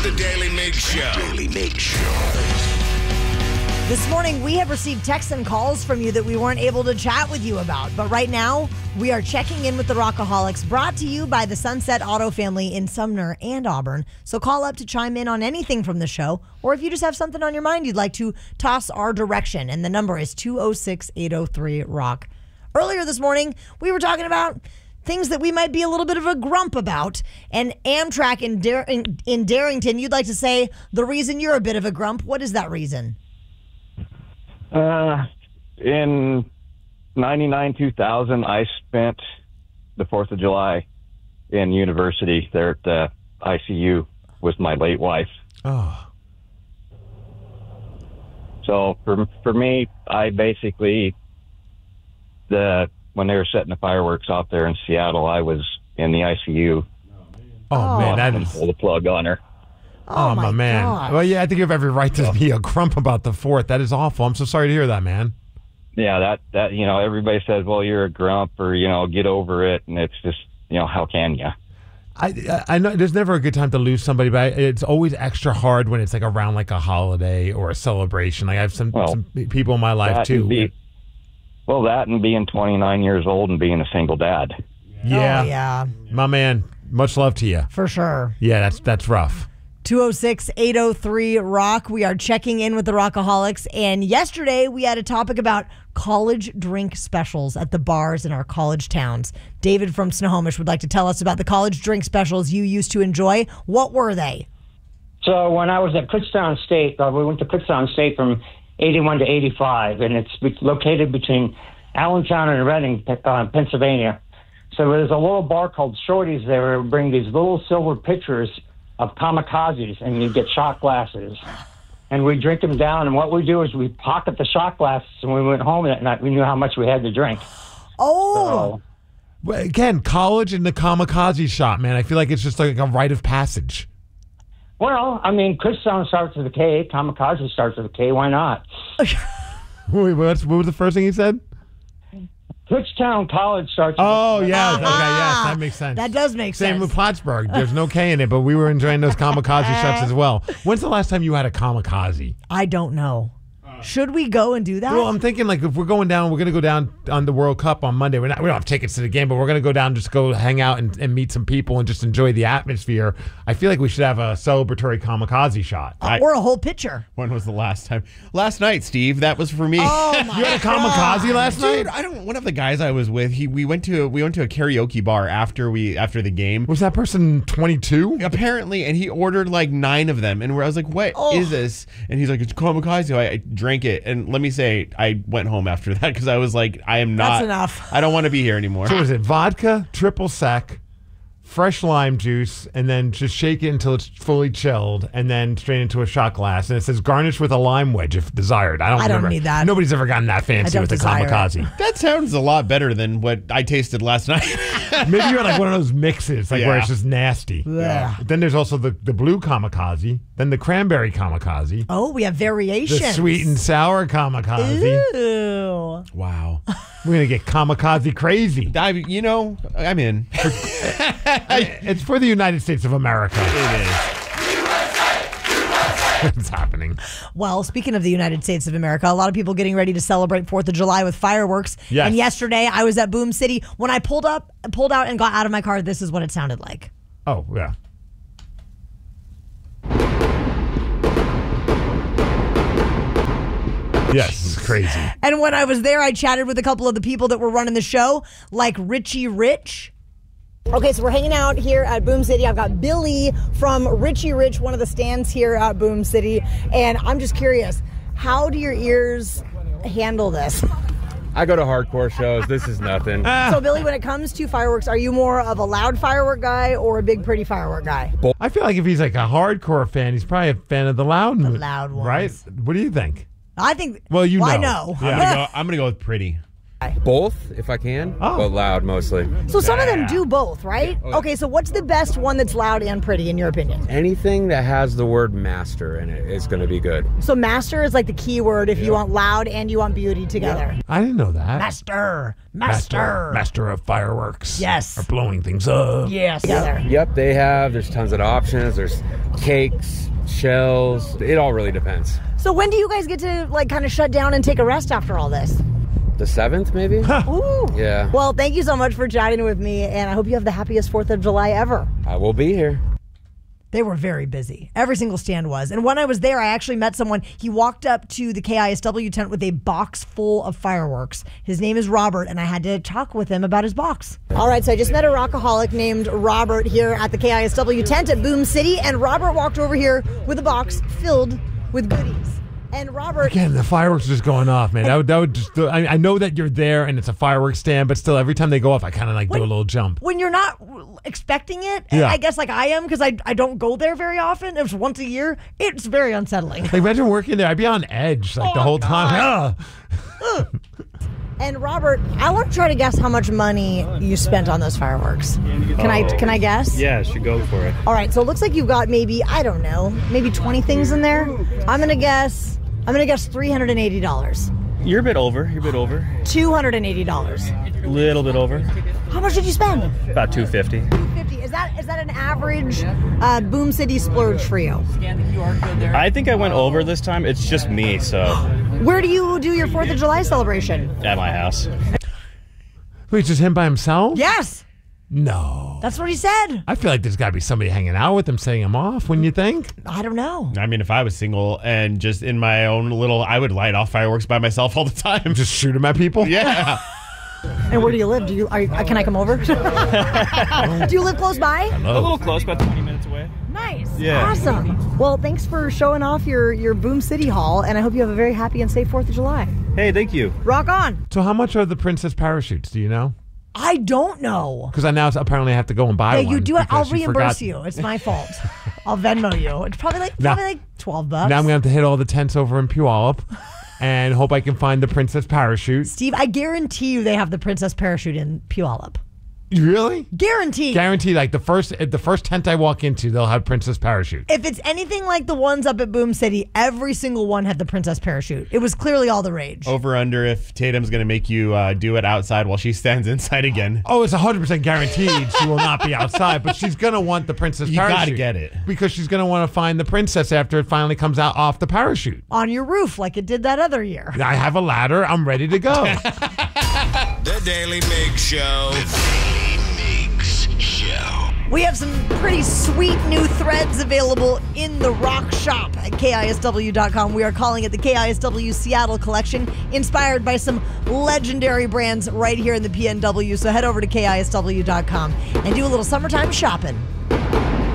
The Daily Mig Show. Daily Mig Show. This morning, we have received texts and calls from you that we weren't able to chat with you about. But right now, we are checking in with the Rockaholics, brought to you by the Sunset Auto family in Sumner and Auburn. So call up to chime in on anything from the show, or if you just have something on your mind you'd like to toss our direction. And the number is 206-803-ROCK. Earlier this morning, we were talking about things that we might be a little bit of a grump about. And Amtrak in Darrington, you'd like to say the reason you're a bit of a grump. What is that reason? In 99, 2000, I spent the 4th of July in university there at the ICU with my late wife. Oh. So for me, I basically, when they were setting the fireworks off there in Seattle, I was in the ICU. Oh, man, that is... Pull the plug on her. Oh, my man. gosh. Well, yeah, I think you have every right to be a grump about the 4th. That is awful. I'm so sorry to hear that, man. Yeah, that everybody says, well, you're a grump or, get over it. And it's just, how can you? I know there's never a good time to lose somebody, but it's always extra hard when it's like around like a holiday or a celebration. Like I have some people in my life, too. That and being 29 years old and being a single dad. Yeah. Oh, yeah. My man, much love to you. For sure. Yeah, that's rough. 206-803-ROCK. We are checking in with the Rockaholics. And yesterday we had a topic about college drink specials at the bars in our college towns. David from Snohomish would like to tell us about the college drink specials you used to enjoy. What were they? So when I was at Kutztown State, we went to Kutztown State from 81 to 85, and it's located between Allentown and Reading, Pennsylvania. So there's a little bar called Shorty's there where we bring these little silver pitchers of kamikazes, and you get shot glasses. And we drink them down, and what we do is we pocket the shot glasses, and when we went home that night, we knew how much we had to drink. Oh! So, Well, again, college and the kamikaze shot, man. I feel like it's just like a rite of passage. well, I mean, Kutztown starts with a K, kamikaze starts with a K, why not? Wait, what was the first thing he said? Kutztown College starts with Oh, yeah. Okay, Ah, yes, that makes sense. That does make Same sense. with Plattsburgh. There's no K in it, but we were enjoying those kamikaze shots as well. When's the last time you had a kamikaze? I don't know. Should we go and do that? Well, I'm thinking like if we're going down, we're going to go down on the World Cup on Monday. We don't have tickets to the game, but we're going to go down, just go hang out and meet some people and just enjoy the atmosphere. I feel like we should have a celebratory kamikaze shot. Or a whole pitcher. When was the last time? Last night, Steve. That was for me. Oh, my You had a kamikaze last Dude, night? one of the guys I was with, we went to a karaoke bar after the game. Was that person 22? Apparently, and he ordered like 9 of them, and I was like, "What is this?" And he's like, "It's kamikaze." I drank it, and let me say, I went home after that because I was like, "I am not. That's enough. I don't want to be here anymore." So was it vodka, triple sec, fresh lime juice, and then just shake it until it's fully chilled, and then straight into a shot glass. And it says garnish with a lime wedge if desired. I don't don't remember. need that. Nobody's ever gotten that fancy don't with the desire kamikaze. That sounds a lot better than what I tasted last night. Maybe you're like one of those mixes, like where Yeah. it's just nasty. Yeah. Then there's also the blue kamikaze, then the cranberry kamikaze, Oh, we have the variations. sweet and sour kamikaze. Ooh. Wow. We're gonna get kamikaze crazy. I'm in. It's for the United States of America. It is. It's happening. Well, speaking of the United States of America, a lot of people getting ready to celebrate 4th of July with fireworks. Yes. And yesterday I was at Boom City. When I pulled out and got out of my car, this is what it sounded like. Oh, yeah. Yes, it's crazy. And when I was there, I chatted with a couple of the people that were running the show, like Richie Rich. Okay, so we're hanging out here at Boom City. I've got Billy from Richie Rich, one of the stands here at Boom City. And I'm just curious, how do your ears handle this? I go to hardcore shows. This is nothing. So, Billy, when it comes to fireworks, are you more of a loud firework guy or a big, pretty firework guy? I feel like if he's like a hardcore fan, he's probably a fan of the loud ones. loud ones. Right? What do you think? I think. Well, you I know. know. Yeah. I'm gonna go with pretty. Both, if I can, Oh. but loud mostly. So some of them do both, right? Okay, so what's the best one that's loud and pretty in your opinion? Anything that has the word master in it is going to be good. So master is like the key word if you want loud and you want beauty together. I didn't know that. Master. of fireworks. Yes. Are blowing things up. Yes. Together. Yep, there's tons of options. There's cakes, shells. It all really depends. So when do you guys get to like kind of shut down and take a rest after all this? The 7th, maybe? Ooh. Yeah. Well, thank you so much for chatting with me, and I hope you have the happiest 4th of July ever. I will be here. They were very busy. Every single stand was. And when I was there, I actually met someone. He walked up to the KISW tent with a box full of fireworks. His name is Robert, and I had to talk with him about his box. All right, so I just met a rockaholic named Robert here at the KISW tent at Boom City, and Robert walked over here with a box filled with goodies. And Robert... Again, the fireworks are just going off, man. That would just... I know that you're there and it's a fireworks stand, but still, every time they go off, I kind of like do a little jump. When you're not expecting it, Yeah. I guess like I am, because I don't go there very often. It was once a year. It's very unsettling. Like, imagine working there. I'd be on edge like the whole time. And Robert, I want to try to guess how much money you spent on those fireworks. Can I guess? Yeah, should go for it. All right, so it looks like you've got maybe, I don't know, maybe 20 things in there. I'm gonna guess $380. You're a bit over. $280. A little bit over. How much did you spend? About $250. $250. Is that an average Boom City splurge for you? I think I went over this time. It's just me, so Where do you do your 4th of July celebration? at my house. Wait, just him by himself? Yes, No. that's what he said. I feel like there's got to be somebody hanging out with him, setting him off, wouldn't you think? I don't know. I mean, if I was single and just in my own little, I would light off fireworks by myself all the time. Just shoot him at people? Yeah. And where do you live? Can I come over? Do you live close by? A little close, about 20 minutes away. Nice. Yeah. Awesome. Well, thanks for showing off your Boom City haul, and I hope you have a very happy and safe 4th of July. Hey, thank you. Rock on. So how much are the princess parachutes? Do you know? I don't know. Because I now apparently have to go and buy Yeah, one. you do it. I'll because she reimburse forgot- you. It's my fault. I'll Venmo you. It's probably like Now- $12. Now I'm going to have to hit all the tents over in Puyallup and hope I can find the princess parachute. Steve, I guarantee you they have the princess parachute in Puyallup. Really? Guaranteed. Guaranteed, like the first tent I walk into, they'll have princess parachute. If it's anything like the ones up at Boom City, every single one had the princess parachute. It was clearly all the rage. Over under if Tatum's going to make you do it outside while she stands inside again. Oh, it's 100% guaranteed she will not be outside, but she's going to want the princess You parachute. gotta get it. Because she's going to want to find the princess after it finally comes out off the parachute. On your roof like it did that other year. I have a ladder. I'm ready to go. The Daily Mig Show. We have some pretty sweet new threads available in the Rock Shop at KISW.com. We are calling it the KISW Seattle Collection, inspired by some legendary brands right here in the PNW. So head over to KISW.com and do a little summertime shopping.